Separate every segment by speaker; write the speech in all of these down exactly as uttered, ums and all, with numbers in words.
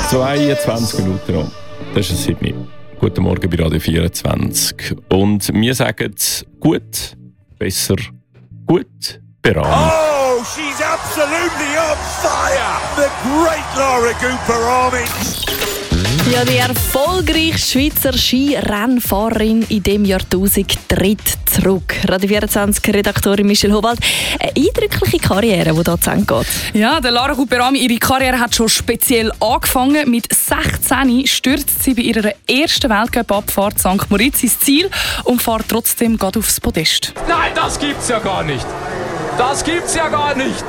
Speaker 1: zweiundzwanzig Minuten noch. Das ist es sieben. Guten Morgen bei Radio vierundzwanzig. Und wir sagen gut, besser, gut, beraten.
Speaker 2: Oh, she's absolutely on fire! The great Lara Gouperami.
Speaker 3: Ja, die erfolgreiche Schweizer Skirennfahrerin in diesem Jahrtausend tritt zurück. Radio vierundzwanzig-Redaktorin Michelle Howald. Eine eindrückliche Karriere, die hier zu Ende geht.
Speaker 4: Ja, der Lara Gouperami, ihre Karriere hat schon speziell angefangen. Mit sechzehn stürzt sie bei ihrer ersten Weltcup-Abfahrt Sankt Moritz ins Ziel und fährt trotzdem gerade aufs Podest.
Speaker 5: Nein, das gibt's ja gar nicht. Das gibt's ja gar nicht.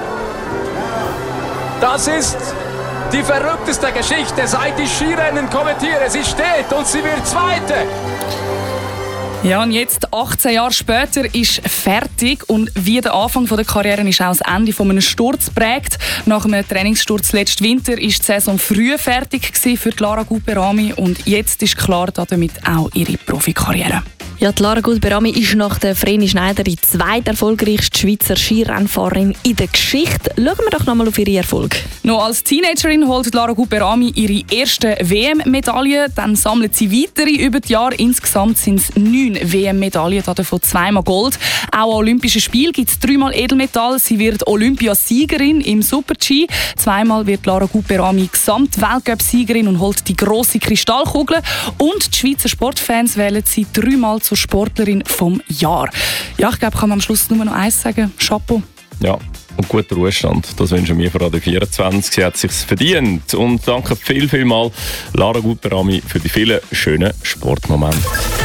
Speaker 5: Das ist die verrückteste Geschichte, seit ich Skirennen kommentiere. Sie steht und sie wird Zweite.
Speaker 4: Ja, und jetzt, achtzehn Jahre später, ist fertig. Und wie der Anfang der Karriere ist auch das Ende von einem Sturz prägt. Nach einem Trainingssturz letzten Winter war die Saison früh fertig für Lara Gouperami. Und jetzt ist klar, damit auch ihre Profikarriere.
Speaker 3: Ja, die Lara Gouperami ist nach der Vreni Schneider die zweiterfolgreichste Schweizer Skirennfahrerin in der Geschichte. Schauen wir doch nochmal auf ihre Erfolge.
Speaker 4: Noch als Teenagerin holt Lara Gouperami ihre erste W M-Medaille. Dann sammelt sie weitere über die Jahre. Insgesamt sind es neun W M-Medaillen, davon zweimal Gold. Auch an Olympischen Spielen gibt es dreimal Edelmetall. Sie wird Olympiasiegerin im Super-G. Zweimal wird Lara Gouperami Gesamt-Weltcup-Siegerin und holt die grosse Kristallkugel. Und die Schweizer Sportfans wählen sie dreimal zur Sportlerin vom Jahr. Ja, ich glaube, ich kann am Schluss nur noch eins sagen. Chapeau.
Speaker 1: Ja, und guter Ruhestand. Das wünschen wir von Radio vierundzwanzig. Sie hat es sich verdient. Und danke viel, viel mal Lara Gouperami für die vielen schönen Sportmomente.